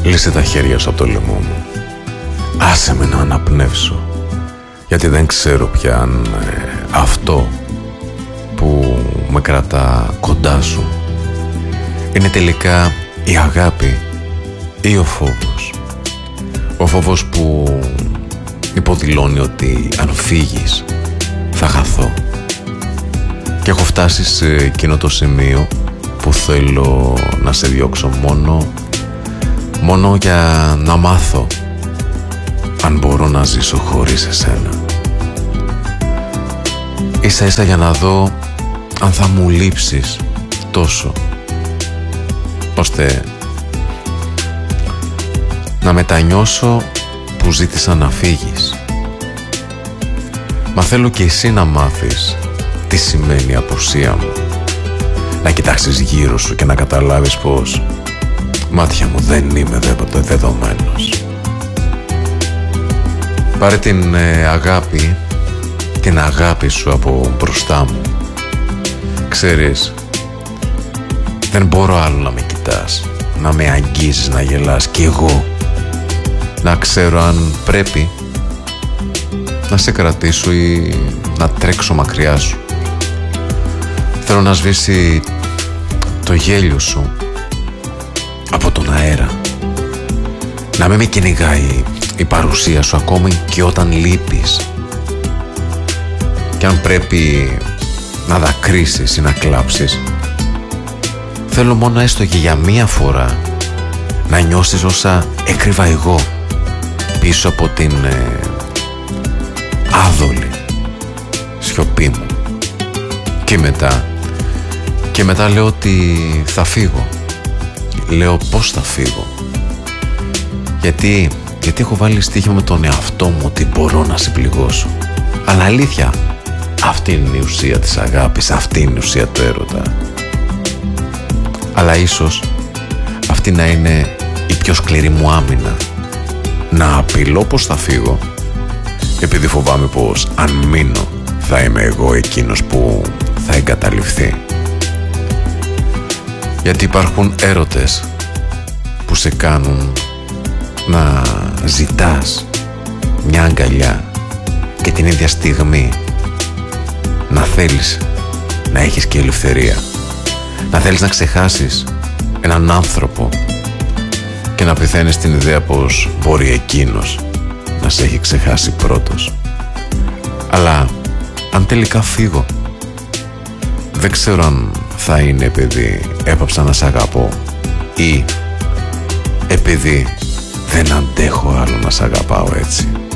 Λύσε τα χέρια σου από το λαιμό μου. Άσε με να αναπνεύσω. Γιατί δεν ξέρω πια αν αυτό που με κρατά κοντά σου είναι τελικά η αγάπη ή ο φόβος. Ο φόβος που υποδηλώνει ότι αν φύγεις θα χαθώ. Και έχω φτάσει σε εκείνο το σημείο που θέλω να σε διώξω μόνο για να μάθω αν μπορώ να ζήσω χωρίς εσένα. Ίσα ίσα για να δω αν θα μου λείψεις τόσο ώστε να μετανιώσω που ζήτησα να φύγεις. Μα θέλω και εσύ να μάθεις τι σημαίνει η απουσία μου. Να κοιτάξεις γύρω σου και να καταλάβεις πως μάτια μου δεν είμαι δεδομένος. Πάρε την αγάπη σου από μπροστά μου. Ξέρεις, δεν μπορώ άλλο να με κοιτάς, να με αγγίζεις, να γελάς κι εγώ να ξέρω αν πρέπει να σε κρατήσω ή να τρέξω μακριά σου. Θέλω να σβήσει το γέλιο σου από τον αέρα. Να μην με κυνηγάει η παρουσία σου ακόμη και όταν λείπεις. Και αν πρέπει να δακρύσεις ή να κλάψεις, θέλω μόνο έστω και για μία φορά να νιώσεις όσα έκρυβα εγώ πίσω από την άδολη σιωπή μου. Και μετά λέω ότι θα φύγω. Λέω πως θα φύγω. Γιατί έχω βάλει στοίχημα με τον εαυτό μου ότι μπορώ να σε πληγώσω. Αλλά αλήθεια, αυτή είναι η ουσία της αγάπης, αυτή είναι η ουσία του έρωτα. Αλλά ίσως αυτή να είναι η πιο σκληρή μου άμυνα. Να απειλώ πως θα φύγω, επειδή φοβάμαι πως αν μείνω θα είμαι εγώ εκείνος που θα εγκαταλειφθεί. Γιατί υπάρχουν έρωτες που σε κάνουν να ζητάς μια αγκαλιά και την ίδια στιγμή να θέλεις να έχεις και ελευθερία. Να θέλεις να ξεχάσεις έναν άνθρωπο και να πεθαίνεις την ιδέα πως μπορεί εκείνος να σε έχει ξεχάσει πρώτος. Αλλά αν τελικά φύγω, δεν ξέρω αν θα είναι επειδή έπαψα να σ' αγαπώ ή επειδή δεν αντέχω άλλο να σ' αγαπάω έτσι.